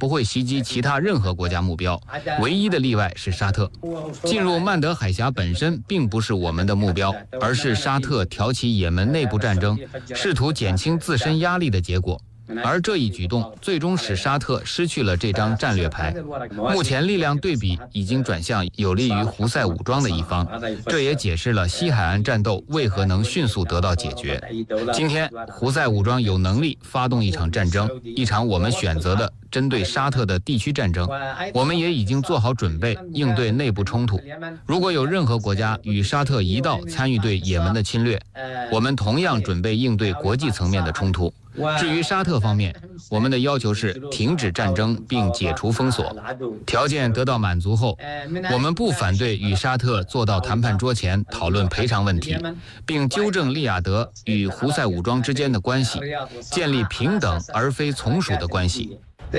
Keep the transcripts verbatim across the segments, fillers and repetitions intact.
不会袭击其他任何国家目标，唯一的例外是沙特。进入曼德海峡本身并不是我们的目标，而是沙特挑起也门内部战争，试图减轻自身压力的结果。而这一举动最终使沙特失去了这张战略牌。目前力量对比已经转向有利于胡塞武装的一方，这也解释了西海岸战斗为何能迅速得到解决。今天胡塞武装有能力发动一场战争，一场我们选择的针对沙特的地区战争。我们也已经做好准备应对内部冲突。如果有任何国家与沙特一道参与对也门的侵略，我们同样准备应对国际层面的冲突。至于沙特方面，我们的要求是停止战争并解除封锁。条件得到满足后，我们不反对与沙特坐到谈判桌前讨论赔偿问题，并纠正利雅得与胡塞武装之间的关系，建立平等而非从属的关系。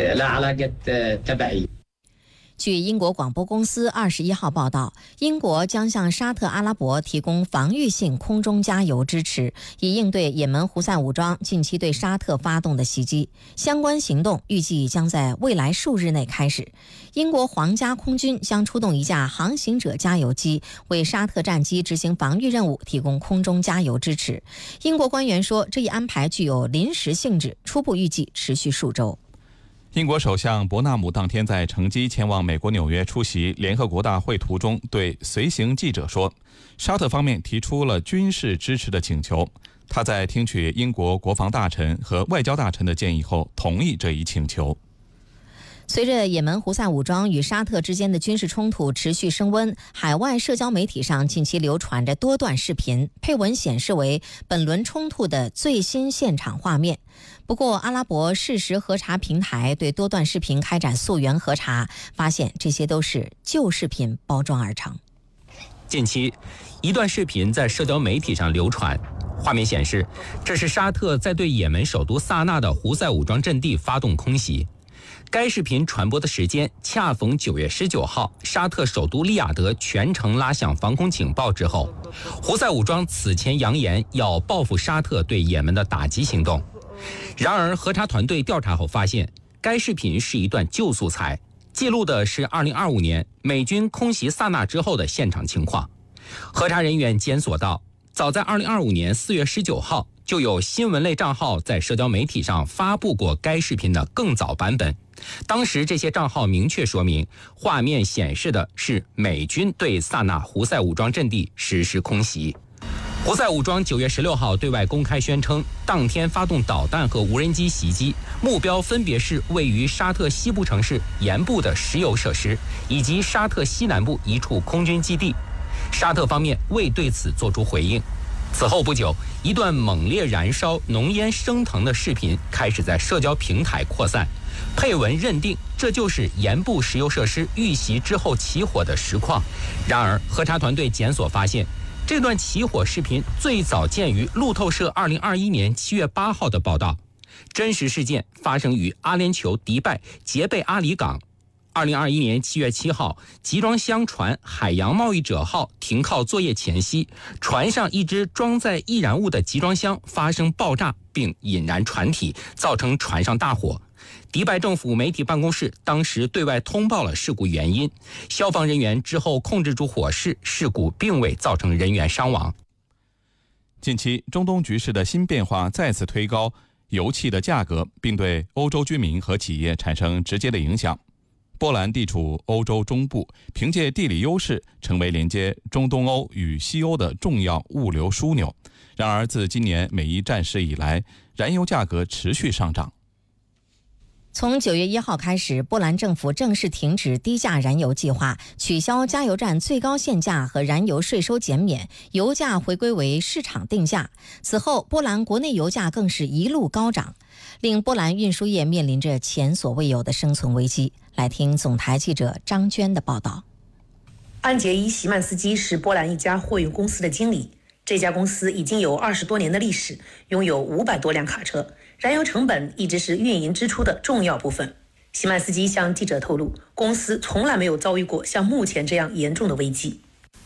据英国广播公司二十一号报道，英国将向沙特阿拉伯提供防御性空中加油支持，以应对也门胡塞武装近期对沙特发动的袭击。相关行动预计将在未来数日内开始。英国皇家空军将出动一架航行者加油机，为沙特战机执行防御任务提供空中加油支持。英国官员说，这一安排具有临时性质，初步预计持续数周。 英国首相伯纳姆当天在乘机前往美国纽约出席联合国大会途中，对随行记者说，沙特方面提出了军事支持的请求。他在听取英国国防大臣和外交大臣的建议后，同意这一请求。 随着也门胡塞武装与沙特之间的军事冲突持续升温，海外社交媒体上近期流传着多段视频，配文显示为本轮冲突的最新现场画面。不过，阿拉伯事实核查平台对多段视频开展溯源核查，发现这些都是旧视频包装而成。 近期，一段视频在社交媒体上流传，画面显示，这是沙特在对也门首都萨那的胡塞武装阵地发动空袭。该视频传播的时间恰逢九月十九号，沙特首都利雅得全城拉响防空警报之后，胡塞武装此前扬言要报复沙特对也门的打击行动。然而，核查团队调查后发现，该视频是一段旧素材，记录的是二零二五年美军空袭萨那之后的现场情况。核查人员检索到，早在二零二五年四月十九号，就有新闻类账号在社交媒体上发布过该视频的更早版本。当时这些账号明确说明，画面显示的是美军对萨那胡塞武装阵地实施空袭。胡塞武装九月十六号对外公开宣称，当天发动导弹和无人机袭击，目标分别是位于沙特西部城市盐部的石油设施，以及沙特西南部一处空军基地。沙特方面未对此作出回应。此后不久，一段猛烈燃烧、浓烟升腾的视频开始在社交平台扩散，配文认定这就是盐部石油设施遇袭之后起火的实况。然而，核查团队检索发现，这段起火视频最早见于路透社二零二一年七月八号的报道。真实事件发生于阿联酋迪拜杰贝阿里港。二零二一年七月七号，集装箱船海洋贸易者号停靠作业前夕，船上一只装载易燃物的集装箱发生爆炸并引燃船体，造成船上大火。迪拜政府媒体办公室当时对外通报了事故原因，消防人员之后控制住火势，事故并未造成人员伤亡。 近期，中东局势的新变化再次推高油气的价格，并对欧洲居民和企业产生直接的影响。波兰地处欧洲中部，凭借地理优势，成为连接中东欧与西欧的重要物流枢纽。然而，自今年美伊战事以来，燃油价格持续上涨。 从九月一号开始，波兰政府正式停止低价燃油计划，取消加油站最高限价和燃油税收减免，油价回归为市场定价。此后，波兰国内油价更是一路高涨，令波兰运输业面临着前所未有的生存危机。来听总台记者张娟的报道。 安杰伊·席曼斯基是波兰一家货运公司的经理，这家公司已经有二十多年的历史，拥有五百多辆卡车，燃油成本一直是运营支出的重要部分。席曼斯基向记者透露，公司从来没有遭遇过像目前这样严重的危机。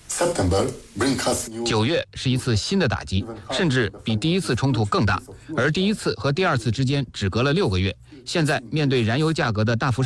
九月是一次新的打击，甚至比第一次冲突更大，而第一次和第二次之间只隔了六个月。现在面对燃油价格的大幅